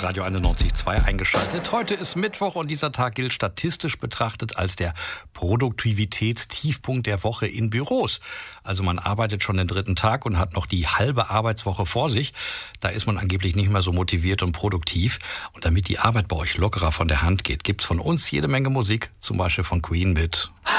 Radio 91.2 eingeschaltet. Heute ist Mittwoch und dieser Tag gilt statistisch betrachtet als der Produktivitätstiefpunkt der Woche in Büros. Also man arbeitet schon den dritten Tag und hat noch die halbe Arbeitswoche vor sich. Da ist man angeblich nicht mehr so motiviert und produktiv. Und damit die Arbeit bei euch lockerer von der Hand geht, gibt's von uns jede Menge Musik, zum Beispiel von Queen mit